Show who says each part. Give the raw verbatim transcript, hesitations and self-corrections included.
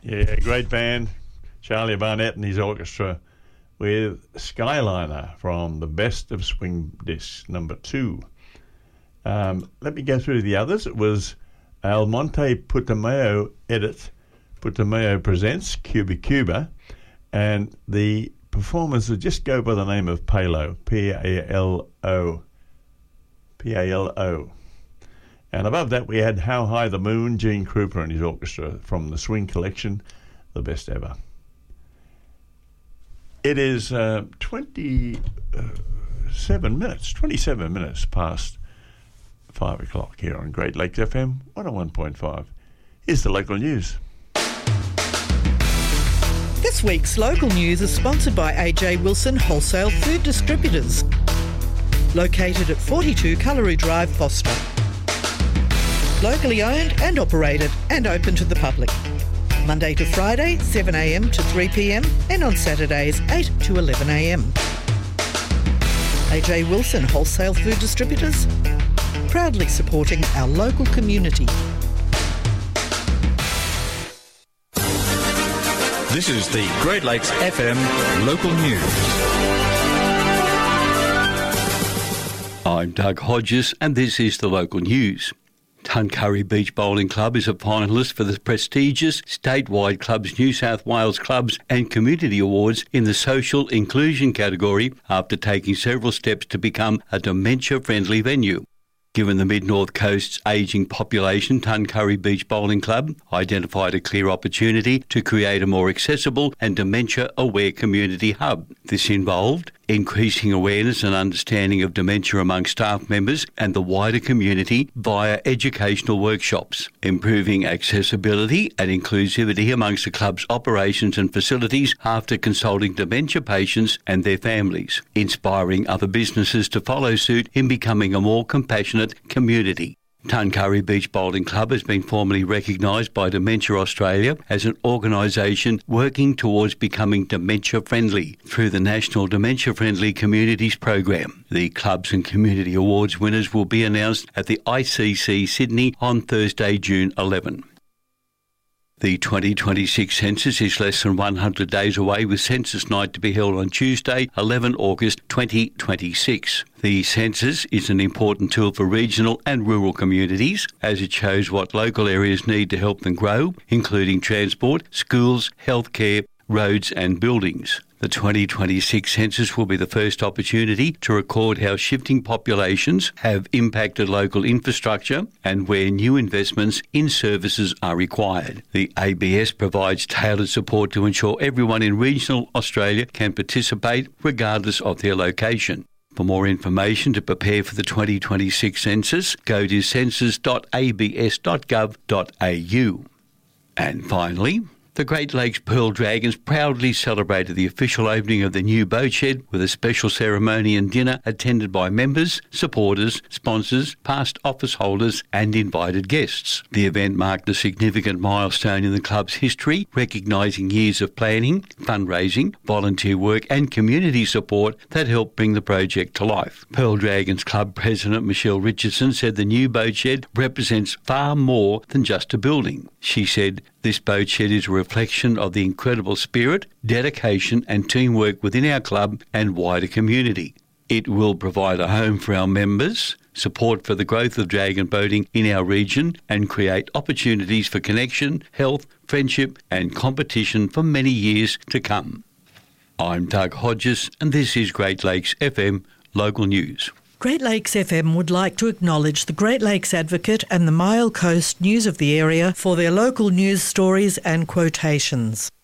Speaker 1: Yeah, great band. Charlie Barnett and his orchestra with Skyliner from the Best of Swing Disc number two. Um, let me go through the others. It was Almonte Putumayo edit, Putumayo presents Cuba Cuba, and the performers would just go by the name of Palo, P A L O. P A L O. And above that we had How High the Moon, Gene Krupa and his orchestra from the Swing Collection, the best ever. It is uh, twenty-seven minutes, twenty-seven minutes past five o'clock here on Great Lakes F M one oh one point five. Here's the local news.
Speaker 2: This week's local news is sponsored by A J Wilson Wholesale Food Distributors, located at forty-two Cullery Drive, Foster. Locally owned and operated and open to the public. Monday to Friday, seven a m to three p m and on Saturdays, eight to eleven a m. A J Wilson Wholesale Food Distributors, proudly supporting our local community.
Speaker 3: This is the Great Lakes F M local news.
Speaker 4: I'm Doug Hodges and this is the local news. Tuncurry Beach Bowling Club is a finalist for the prestigious statewide Clubs New South Wales Clubs and Community Awards in the Social Inclusion category after taking several steps to become a dementia-friendly venue. Given the Mid-North Coast's ageing population, Tuncurry Beach Bowling Club identified a clear opportunity to create a more accessible and dementia-aware community hub. This involved increasing awareness and understanding of dementia among staff members and the wider community via educational workshops, improving accessibility and inclusivity amongst the club's operations and facilities after consulting dementia patients and their families, inspiring other businesses to follow suit in becoming a more compassionate community. Tuncurry Beach Bowling Club has been formally recognised by Dementia Australia as an organisation working towards becoming dementia-friendly through the National Dementia-Friendly Communities Program. The Clubs and Community Awards winners will be announced at the I C C Sydney on Thursday, June eleventh. The twenty twenty-six census is less than one hundred days away, with Census Night to be held on Tuesday, eleventh August twenty twenty-six. The census is an important tool for regional and rural communities, as it shows what local areas need to help them grow, including transport, schools, healthcare, roads and buildings. The twenty twenty-six census will be the first opportunity to record how shifting populations have impacted local infrastructure and where new investments in services are required. The A B S provides tailored support to ensure everyone in regional Australia can participate regardless of their location. For more information to prepare for the twenty twenty-six census, go to census dot a b s dot gov dot a u. And finally, the Great Lakes Pearl Dragons proudly celebrated the official opening of the new boat shed with a special ceremony and dinner attended by members, supporters, sponsors, past office holders and invited guests. The event marked a significant milestone in the club's history, recognising years of planning, fundraising, volunteer work and community support that helped bring the project to life. Pearl Dragons Club President Michelle Richardson said the new boat shed represents far more than just a building. She said, "This boat shed is a reflection of the incredible spirit, dedication and teamwork within our club and wider community. It will provide a home for our members, support for the growth of dragon boating in our region and create opportunities for connection, health, friendship and competition for many years to come." I'm Doug Hodges and this is Great Lakes F M Local News.
Speaker 2: Great Lakes F M would like to acknowledge the Great Lakes Advocate and the Mile Coast News of the area for their local news stories and quotations.